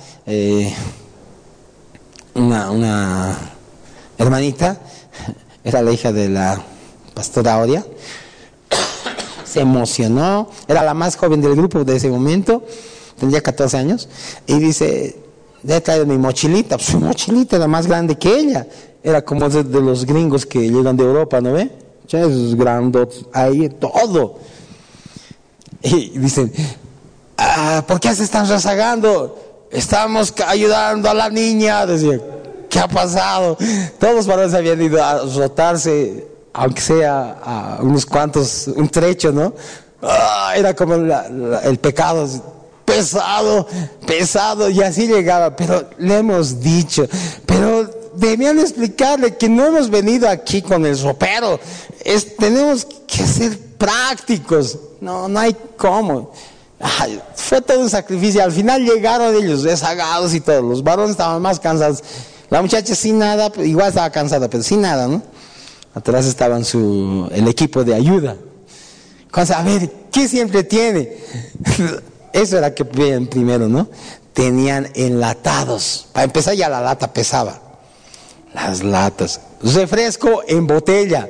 Speaker 1: una hermanita, era la hija de la pastora Oria, se emocionó, era la más joven del grupo de ese momento, tendría 14 años, y dice, ya he traído mi mochilita. Pues su mochilita era más grande que ella, era como de los gringos que llegan de Europa, ¿no ve? Esos grandotes, ahí todo. Y dicen, ¿por qué se están rezagando? Estamos ayudando a la niña. Decía, ¿qué ha pasado? Todos los varones habían ido a rotarse, aunque sea a unos cuantos, un trecho, ¿no? Era como el pecado, pesado, y así llegaba. Pero le hemos dicho, pero debían explicarle que no hemos venido aquí con el ropero, tenemos que ser prácticos. No hay cómo. Fue todo un sacrificio. Al final llegaron ellos rezagados y todo. Los varones estaban más cansados. La muchacha sin nada, igual estaba cansada, pero sin nada, ¿no? Atrás estaban el equipo de ayuda. A ver, ¿qué siempre tiene? Eso era que veían primero, ¿no? Tenían enlatados. Para empezar, ya la lata pesaba. Las latas. Refresco en botella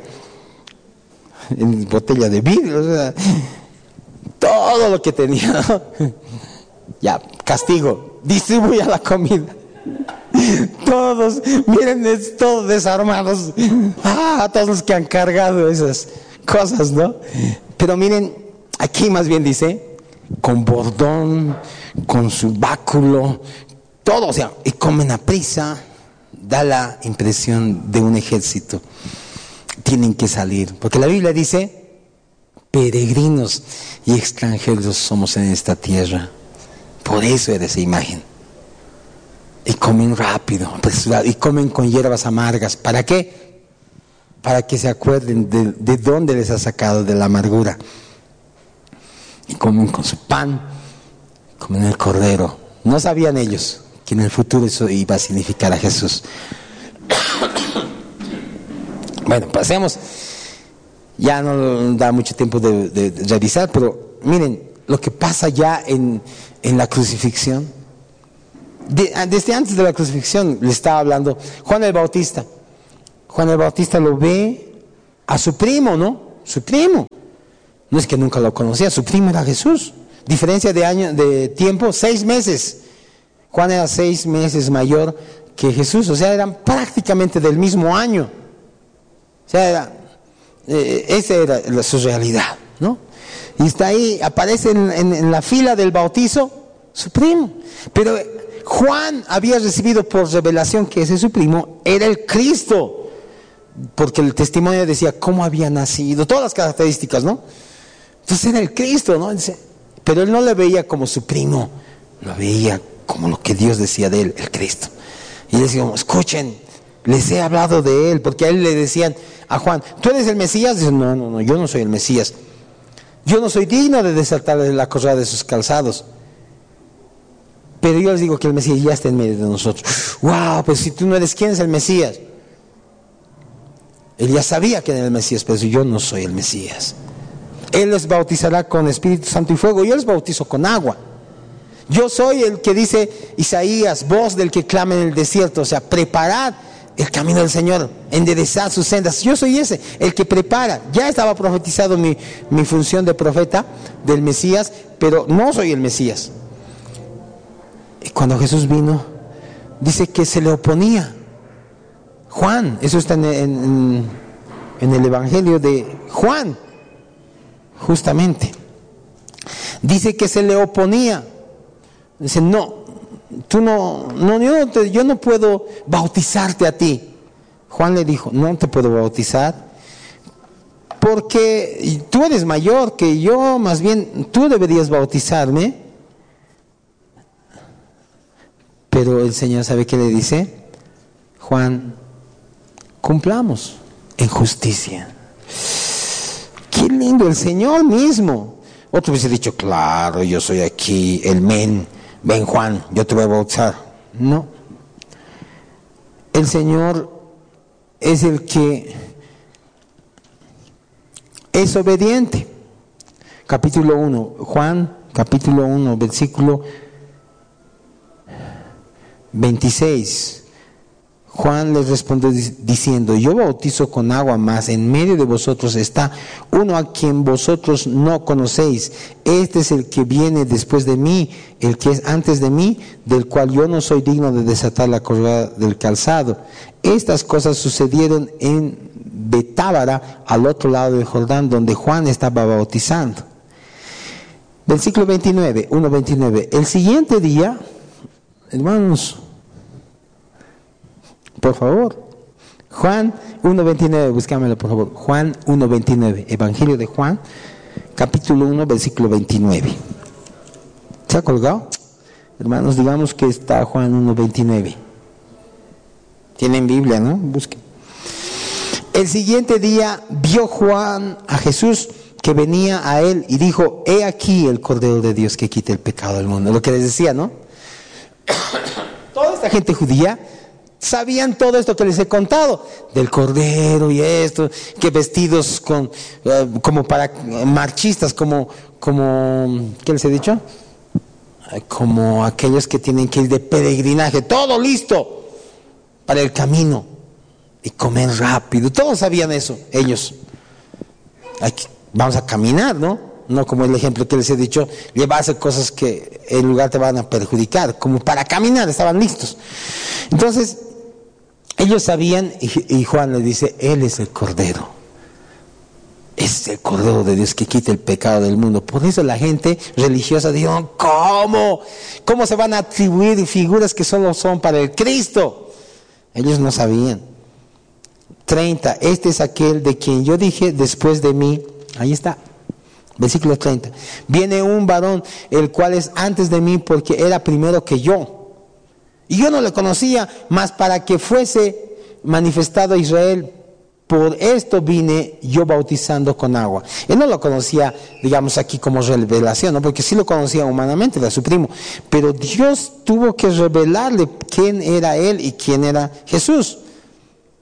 Speaker 1: de vidrio, o sea, todo lo que tenía, ¿no? Ya, castigo, distribuya la comida. Todos, miren, todos desarmados. A todos los que han cargado esas cosas, ¿no? Pero miren, aquí más bien dice, con bordón, con su báculo, todo, o sea, y comen a prisa. Da la impresión de un ejército. Tienen que salir, porque la Biblia dice, peregrinos y extranjeros somos en esta tierra. Por eso era esa imagen. Y comen rápido, apresurado, y comen con hierbas amargas. ¿Para qué? Para que se acuerden de dónde les ha sacado de la amargura. Y comen con su pan, comen el cordero. No sabían ellos que en el futuro eso iba a significar a Jesús. Bueno, pasemos. Ya no da mucho tiempo de revisar, pero miren, lo que pasa ya en la crucifixión Desde antes de la crucifixión le estaba hablando Juan el Bautista. Juan el Bautista lo ve a su primo, ¿no? Su primo. No es que nunca lo conocía, su primo era Jesús. Diferencia de tiempo, 6 meses. Juan era 6 meses mayor que Jesús, o sea, eran prácticamente del mismo año. O sea, esa era su realidad, ¿no? Y está ahí, aparece en la fila del bautizo su primo. Pero Juan había recibido por revelación que ese su primo era el Cristo, porque el testimonio decía cómo había nacido, todas las características, ¿no? Entonces era el Cristo, ¿no? Pero él no le veía como su primo, lo veía como lo que Dios decía de él, el Cristo. Y le decíamos, escuchen, les he hablado de él, porque a él le decían a Juan, ¿tú eres el Mesías? Dice, no, yo no soy el Mesías. Yo no soy digno de desatarle la correa de sus calzados. Pero yo les digo que el Mesías ya está en medio de nosotros. ¡Wow! Pues si tú no eres, ¿quién es el Mesías? Él ya sabía que era el Mesías, pero yo no soy el Mesías. Él les bautizará con Espíritu Santo y fuego. Yo les bautizo con agua. Yo soy el que dice Isaías, voz del que clama en el desierto. O sea, preparad el camino del Señor, enderezad sus sendas. Yo soy ese, el que prepara. Ya estaba profetizado mi función de profeta del Mesías, pero no soy el Mesías. Y cuando Jesús vino, dice que se le oponía. Juan, eso está en el Evangelio de Juan, justamente. Dice que se le oponía. Dice, no, tú yo no puedo bautizarte a ti. Juan le dijo, no te puedo bautizar porque tú eres mayor que yo, más bien tú deberías bautizarme. Pero el Señor, ¿sabe qué le dice? Juan, cumplamos en justicia. Qué lindo, el Señor mismo. Otro hubiese dicho, claro, yo soy aquí el men. Ven Juan, yo te voy a bautizar. No. El Señor es el que es obediente. Capítulo 1, Juan, capítulo 1, versículo 26. Juan les respondió diciendo, yo bautizo con agua, mas en medio de vosotros está uno a quien vosotros no conocéis. Este es el que viene después de mí, el que es antes de mí, del cual yo no soy digno de desatar la correa del calzado. Estas cosas sucedieron en Betábara, al otro lado del Jordán, donde Juan estaba bautizando. Versículo 29, 1:29. El siguiente día, hermanos, por favor, Juan 1:29, búscamelo por favor. Juan 1:29, Evangelio de Juan, capítulo 1, versículo 29. ¿Se ha colgado? Hermanos, digamos que está Juan 1:29. Tienen Biblia, ¿no? Busquen. El siguiente día vio Juan a Jesús que venía a él y dijo, he aquí el Cordero de Dios que quita el pecado del mundo. Lo que les decía, ¿no? Toda esta gente judía sabían todo esto que les he contado, del Cordero y esto, que vestidos como para marchistas, como, ¿qué les he dicho? Como aquellos que tienen que ir de peregrinaje, todo listo para el camino y comer rápido. Todos sabían eso, ellos. Vamos a caminar, ¿no? No como el ejemplo que les he dicho, llevarse cosas que en lugar te van a perjudicar, como para caminar, estaban listos. Entonces, ellos sabían, y Juan le dice, Él es el Cordero. Es el Cordero de Dios que quita el pecado del mundo. Por eso la gente religiosa dijo, ¿cómo? ¿Cómo se van a atribuir figuras que solo son para el Cristo? Ellos no sabían. 30, este es aquel de quien yo dije, después de mí, ahí está, versículo 30, viene un varón, el cual es antes de mí, porque era primero que yo. Y yo no le conocía, mas para que fuese manifestado a Israel, por esto vine yo bautizando con agua. Él no lo conocía, digamos aquí como revelación, ¿no? Porque sí lo conocía humanamente, era su primo. Pero Dios tuvo que revelarle quién era él y quién era Jesús.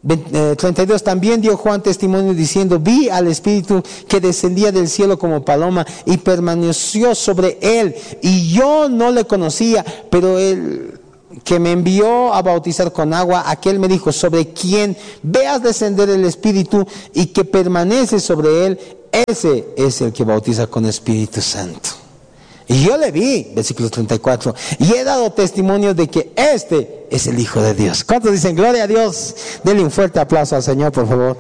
Speaker 1: 32, también dio Juan testimonio diciendo: vi al Espíritu que descendía del cielo como paloma y permaneció sobre él, y yo no le conocía, pero él que me envió a bautizar con agua, aquel me dijo: sobre quien veas descender el Espíritu y que permanece sobre él, ese es el que bautiza con Espíritu Santo. Y yo le vi, versículo 34, y he dado testimonio de que este es el Hijo de Dios. ¿Cuántos dicen gloria a Dios? Denle un fuerte aplauso al Señor, por favor.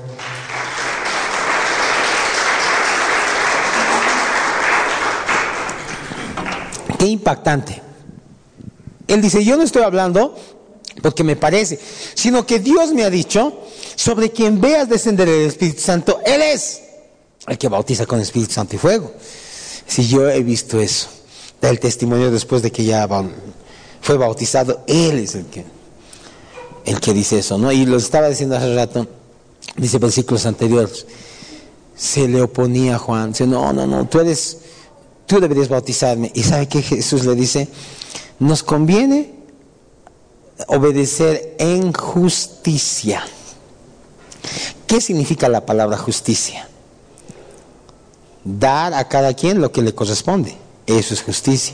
Speaker 1: Qué impactante. Él dice: yo no estoy hablando porque me parece, sino que Dios me ha dicho: sobre quien veas descender el Espíritu Santo, Él es el que bautiza con Espíritu Santo y fuego. Si yo he visto eso, da el testimonio después de que ya fue bautizado, Él es el que dice eso, ¿no? Y lo estaba diciendo hace rato, dice versículos anteriores, se le oponía a Juan, dice: no, tú deberías bautizarme. ¿Y sabe qué Jesús le dice? Nos conviene obedecer en justicia. ¿Qué significa la palabra justicia? Dar a cada quien lo que le corresponde. Eso es justicia.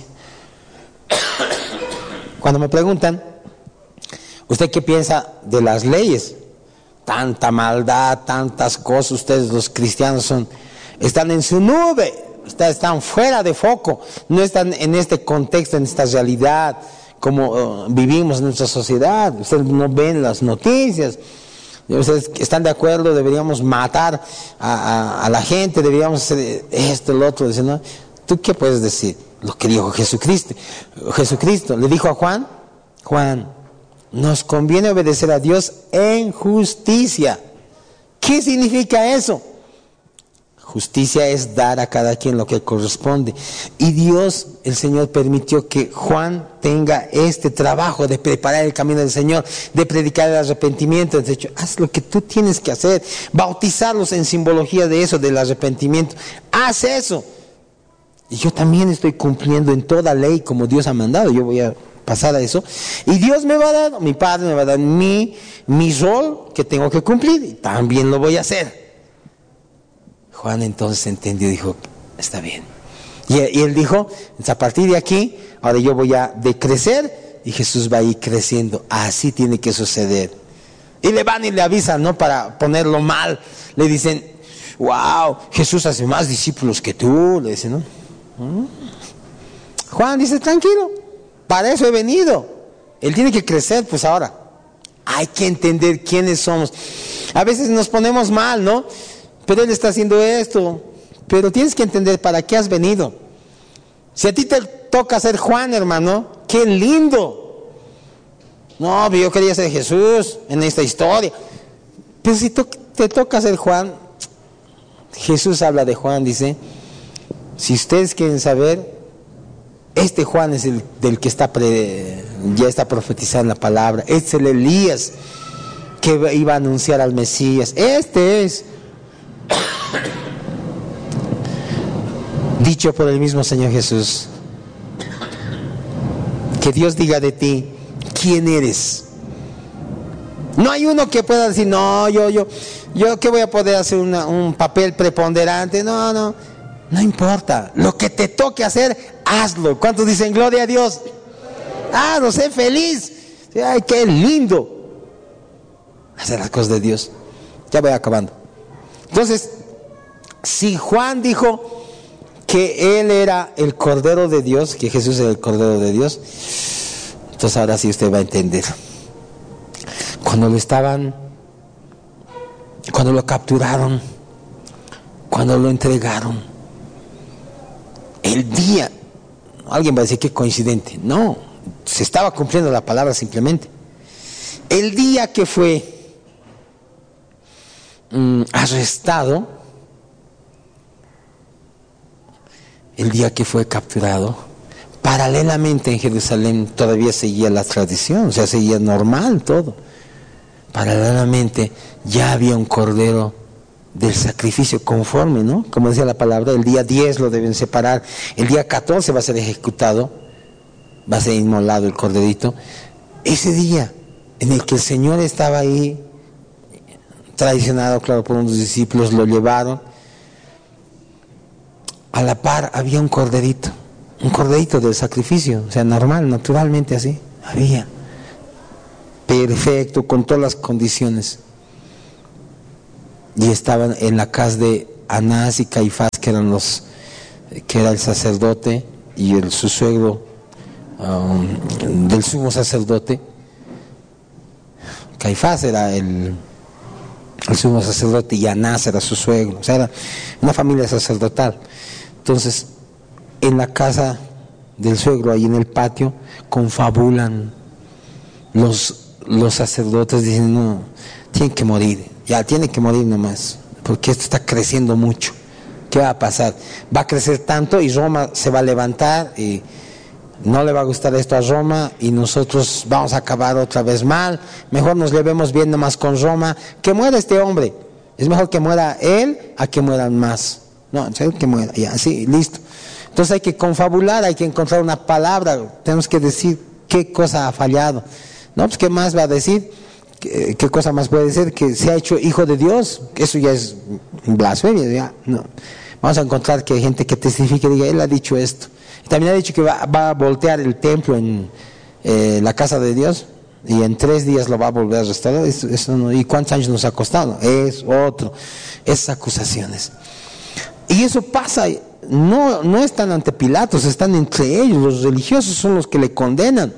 Speaker 1: Cuando me preguntan: ¿usted qué piensa de las leyes? Tanta maldad, tantas cosas. Ustedes los cristianos están en su nube, están fuera de foco, no están en este contexto, en esta realidad como vivimos en nuestra sociedad. Ustedes no ven las noticias. Ustedes están de acuerdo, deberíamos matar a la gente, deberíamos hacer esto, lo otro. Dicen, ¿no? ¿Tú qué puedes decir? Lo que dijo Jesucristo. Jesucristo le dijo a Juan: Juan, nos conviene obedecer a Dios en justicia. ¿Qué significa eso? Justicia es dar a cada quien lo que corresponde. Y Dios, el Señor, permitió que Juan tenga este trabajo de preparar el camino del Señor, de predicar el arrepentimiento. De hecho, haz lo que tú tienes que hacer, bautizarlos en simbología de eso, del arrepentimiento. Haz eso. Y yo también estoy cumpliendo en toda ley como Dios ha mandado. Yo voy a pasar a eso. Y Dios me va a dar, mi Padre me va a dar mi rol que tengo que cumplir. Y también lo voy a hacer. Juan entonces entendió y dijo: está bien. Y él dijo: a partir de aquí, ahora yo voy a decrecer y Jesús va a ir creciendo. Así tiene que suceder. Y le van y le avisan, ¿no? Para ponerlo mal. Le dicen: wow, Jesús hace más discípulos que tú. Le dicen, ¿no? Juan dice: tranquilo, para eso he venido. Él tiene que crecer, pues ahora. Hay que entender quiénes somos. A veces nos ponemos mal, ¿no? Pero Él está haciendo esto. Pero tienes que entender para qué has venido. Si a ti te toca ser Juan, hermano, ¡qué lindo! No, yo quería ser Jesús en esta historia. Pero si te toca ser Juan, Jesús habla de Juan, dice: si ustedes quieren saber, este Juan es el del que ya está profetizando la palabra. Este es el Elías que iba a anunciar al Mesías. Este es dicho por el mismo Señor Jesús. Que Dios diga de ti: ¿quién eres? No hay uno que pueda decir: no, yo que voy a poder hacer un papel preponderante. No importa. Lo que te toque hacer, hazlo. ¿Cuántos dicen gloria a Dios? Hazlo, sé feliz. Ay, qué lindo hacer las cosas de Dios. Ya voy acabando. Entonces, si Juan dijo que Él era el Cordero de Dios, que Jesús era el Cordero de Dios, entonces ahora sí usted va a entender. Cuando lo capturaron, cuando lo entregaron, el día, alguien va a decir qué coincidente, no, se estaba cumpliendo la palabra simplemente. El día que fue arrestado, el día que fue capturado, paralelamente en Jerusalén todavía seguía la tradición, o sea, seguía normal todo. Paralelamente ya había un cordero del sacrificio conforme, ¿no? Como decía la palabra, el día 10 lo deben separar, el día 14 va a ser ejecutado, va a ser inmolado el corderito. Ese día en el que el Señor estaba ahí traicionado, claro, por unos discípulos, lo llevaron. A la par había un corderito del sacrificio, o sea, normal, naturalmente así, había. Perfecto, con todas las condiciones. Y estaban en la casa de Anás y Caifás, que era el sacerdote, y su suegro del sumo sacerdote. Caifás era el sumo sacerdote y Anás era su suegro, o sea, era una familia sacerdotal. Entonces, en la casa del suegro, ahí en el patio, confabulan los sacerdotes, dicen, no, tiene que morir nomás, porque esto está creciendo mucho. ¿Qué va a pasar? Va a crecer tanto y Roma se va a levantar y no le va a gustar esto a Roma y nosotros vamos a acabar otra vez mal. Mejor nos llevemos bien nomás con Roma. Que muera este hombre. Es mejor que muera él a que mueran más. No, en serio, que muera. Ya, sí, listo. Entonces hay que confabular, hay que encontrar una palabra. Tenemos que decir qué cosa ha fallado. No, pues qué más va a decir. ¿Qué cosa más puede decir? Que se ha hecho hijo de Dios. Eso ya es blasfemia. Ya, no. Vamos a encontrar que hay gente que testifique y diga, él ha dicho esto. También ha dicho que va a voltear el templo en la casa de Dios y en 3 días lo va a volver a restaurar. Eso no, ¿y cuántos años nos ha costado? Es otro. Esas acusaciones. Y eso pasa, no están ante Pilatos, están entre ellos. Los religiosos son los que le condenan.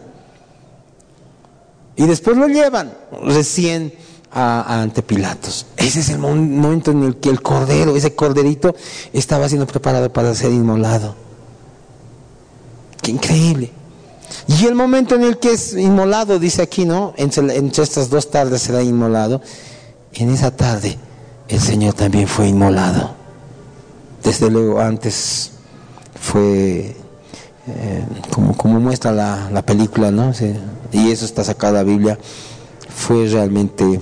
Speaker 1: Y después lo llevan recién ante Pilatos. Ese es el momento en el que el cordero, ese corderito, estaba siendo preparado para ser inmolado. ¡Qué increíble! Y el momento en el que es inmolado, dice aquí, ¿no? Entre estas 2 tardes será inmolado. En esa tarde el Señor también fue inmolado. Desde luego antes fue como muestra la película, ¿no? Sí, y eso está sacado de la Biblia. Fue realmente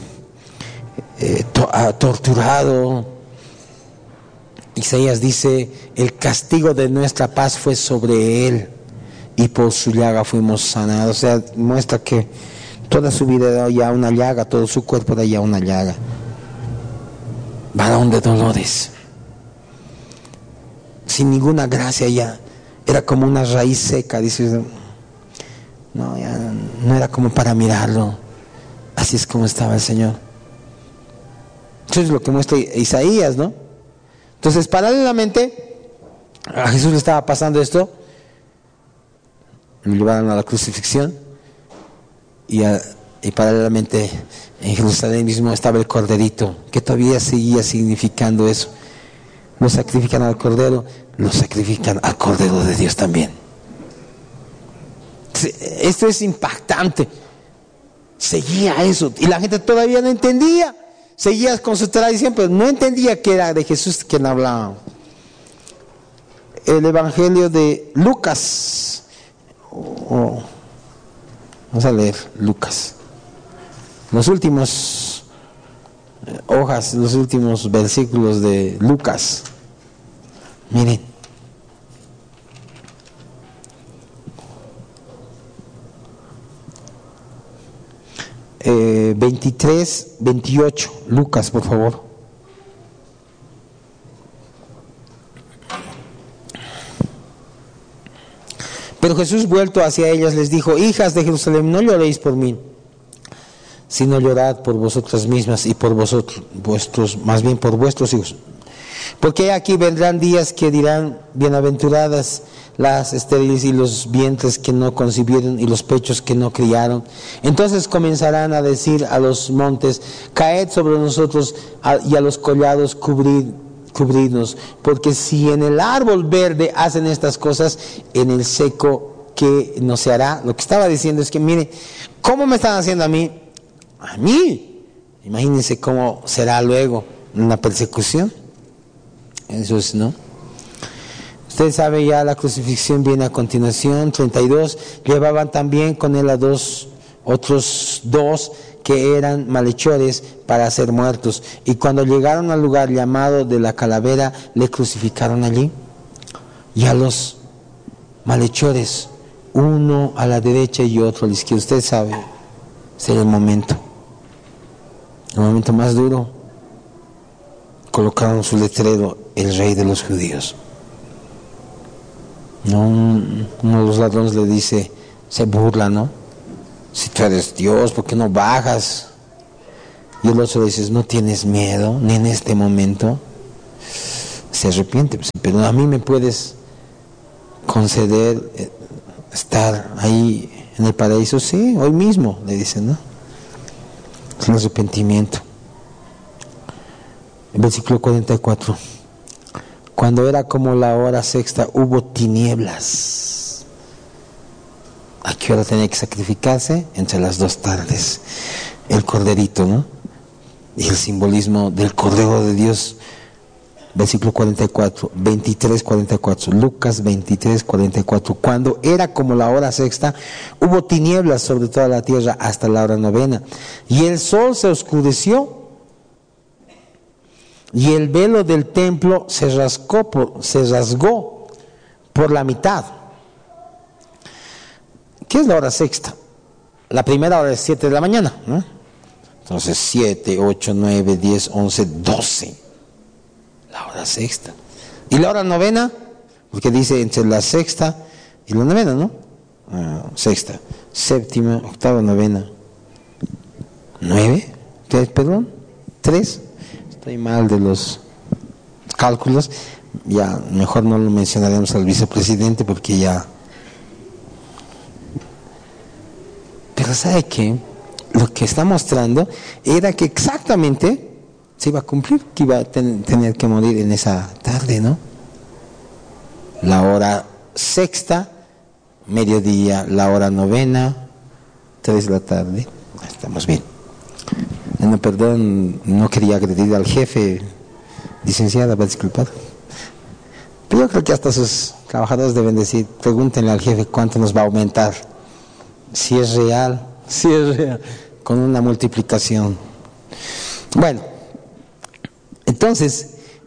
Speaker 1: torturado. Isaías dice, el castigo de nuestra paz fue sobre él y por su llaga fuimos sanados. O sea, muestra que toda su vida era ya una llaga, todo su cuerpo era ya una llaga. Varón de dolores, sin ninguna gracia, ya era como una raíz seca, dice. No, ya no era como para mirarlo. Así es como estaba el Señor. Eso es lo que muestra Isaías, ¿no? Entonces, paralelamente a Jesús le estaba pasando esto. Lo llevaron a la crucifixión y paralelamente en Jerusalén mismo estaba el corderito, que todavía seguía significando eso. Lo sacrifican al cordero, lo sacrifican al Cordero de Dios también. Esto es impactante. Seguía eso y la gente todavía no entendía. Seguía con su tradición, pero no entendía que era de Jesús quien hablaba. El Evangelio de Lucas. Vamos a leer Lucas. Los últimos hojas, los últimos versículos de Lucas. Miren. 23, 28, Lucas, por favor. Pero Jesús, vuelto hacia ellas, les dijo: hijas de Jerusalén, no lloréis por mí, sino llorad por vosotras mismas y por más bien por vuestros hijos. Porque aquí vendrán días que dirán: bienaventuradas las estériles y los vientres que no concibieron y los pechos que no criaron. Entonces comenzarán a decir a los montes: caed sobre nosotros, y a los collados cubridnos. Porque si en el árbol verde hacen estas cosas, en el seco, ¿qué no se hará? Lo que estaba diciendo es que, mire, ¿cómo me están haciendo a mí? A mí. Imagínense cómo será luego una persecución. Eso es, ¿no? Usted sabe, ya la crucifixión viene a continuación. 32, llevaban también con él a otros dos que eran malhechores para ser muertos. Y cuando llegaron al lugar llamado de la calavera, le crucificaron allí. Y a los malhechores, uno a la derecha y otro a la izquierda. Usted sabe, será el momento más duro. colocaron su letrero, el rey de los judíos. No, uno de los ladrones le dice, se burla, ¿no? Si tú eres Dios, ¿por qué no bajas? Y el otro le dice, ¿no tienes miedo ni en este momento? Se arrepiente, pero a mí me puedes conceder estar ahí en el paraíso. Sí, hoy mismo, le dicen, ¿no? Es el arrepentimiento. El versículo 44. Cuando era como la hora sexta, hubo tinieblas. ¿A qué hora tenía que sacrificarse? Entre las 2 tardes. El corderito, ¿no? Y el simbolismo del Cordero de Dios. Versículo 44, 23, 44. Lucas 23, 44. Cuando era como la hora sexta, hubo tinieblas sobre toda la tierra hasta la hora novena. Y el sol se oscureció. Y el velo del templo se rasgó por la mitad. ¿Qué es la hora sexta? La primera hora es 7 de la mañana, ¿no? Entonces 7, 8, 9, 10, 11, 12. La hora sexta. ¿Y la hora novena? Porque dice entre la sexta y la novena, ¿no? Sexta, séptima, octava, novena. 9, perdón, 3. Estoy mal de los cálculos. Ya mejor no lo mencionaremos al vicepresidente porque ya. Pero ¿sabe qué? Lo que está mostrando era que exactamente se iba a cumplir, que iba a tener que morir en esa tarde, ¿no? La hora sexta, mediodía, la hora novena, 3 de la tarde. Estamos bien. No, perdón, no quería agredir al jefe, licenciada, va a disculpar. Pero yo creo que hasta sus trabajadores deben decir, pregúntenle al jefe cuánto nos va a aumentar. Si es real, con una multiplicación. Bueno, entonces,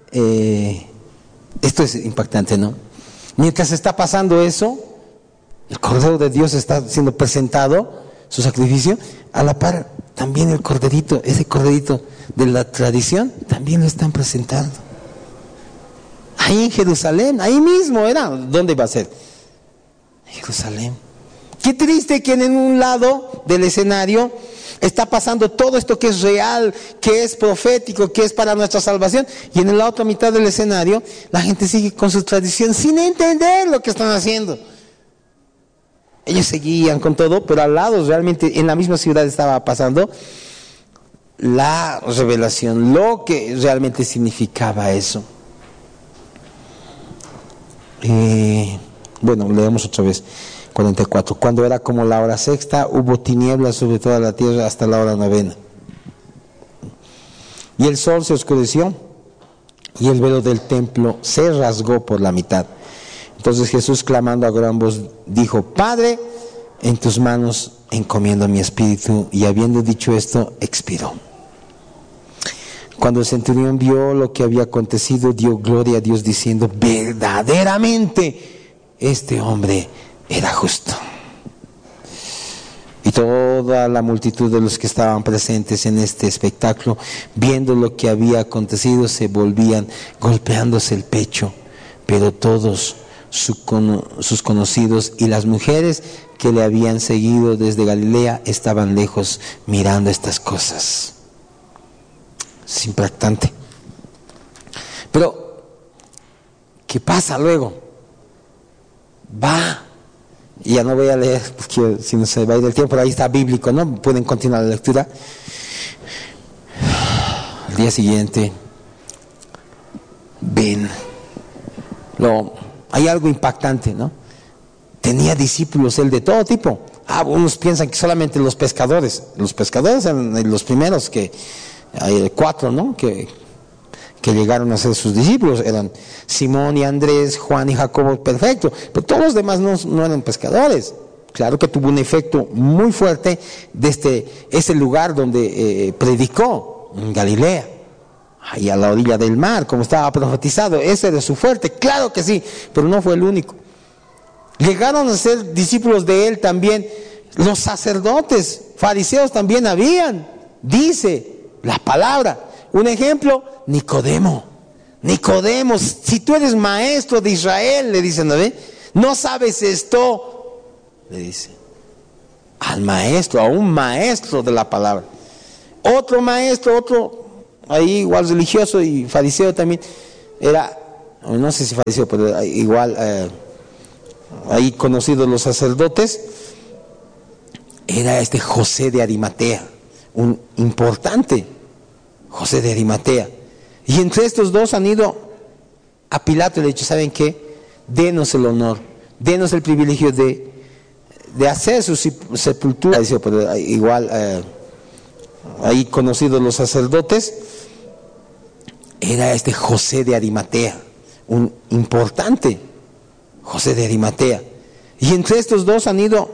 Speaker 1: esto es impactante, ¿no? Mientras está pasando eso, el Cordero de Dios está siendo presentado, su sacrificio, a la par también el corderito, ese corderito de la tradición, también lo están presentando. Ahí en Jerusalén, ahí mismo era. ¿Dónde va a ser? Jerusalén. Qué triste que en un lado del escenario está pasando todo esto que es real, que es profético, que es para nuestra salvación, y en la otra mitad del escenario la gente sigue con su tradición sin entender lo que están haciendo. Ellos seguían con todo, pero al lado realmente en la misma ciudad estaba pasando la revelación, lo que realmente significaba eso. Bueno, leemos otra vez 44. Cuando era como la hora sexta, hubo tinieblas sobre toda la tierra hasta la hora novena. Y el sol se oscureció y el velo del templo se rasgó por la mitad. Entonces Jesús, clamando a gran voz, dijo: Padre, en tus manos encomiendo mi espíritu. Y habiendo dicho esto, expiró. Cuando el centurión vio lo que había acontecido, dio gloria a Dios diciendo: verdaderamente este hombre era justo. Y toda la multitud de los que estaban presentes en este espectáculo, viendo lo que había acontecido, se volvían golpeándose el pecho. Pero todos sus conocidos y las mujeres que le habían seguido desde Galilea estaban lejos mirando estas cosas. Es impactante. Pero, ¿qué pasa luego? Y ya no voy a leer porque si no se va a ir el tiempo, pero ahí está bíblico, ¿no? Pueden continuar la lectura. Al día siguiente, hay algo impactante, ¿no? Tenía discípulos él de todo tipo. Unos piensan que solamente los pescadores eran los primeros hay 4, ¿no? Que llegaron a ser sus discípulos, eran Simón y Andrés, Juan y Jacobo, perfecto, pero todos los demás no eran pescadores. Claro que tuvo un efecto muy fuerte desde ese lugar donde predicó, en Galilea, ahí a la orilla del mar, como estaba profetizado. Ese era su fuerte, claro que sí, pero no fue el único. Llegaron a ser discípulos de él también los sacerdotes, fariseos también habían, dice la palabra. Un ejemplo, Nicodemo. Nicodemo, si tú eres maestro de Israel, le dicen, ¿no ve? ¿No sabes esto? Le dice. Al maestro, a un maestro de la palabra. Otro maestro, otro, ahí igual religioso y fariseo también, era, no sé si fariseo, pero igual, ahí conocidos los sacerdotes, era este José de Arimatea, un importante José de Arimatea. Y entre estos dos han ido a Pilato y le han dicho, ¿saben qué? Denos el honor, denos el privilegio de hacer su sepultura. Igual, ahí conocidos los sacerdotes, era este José de Arimatea, un importante José de Arimatea. Y entre estos dos han ido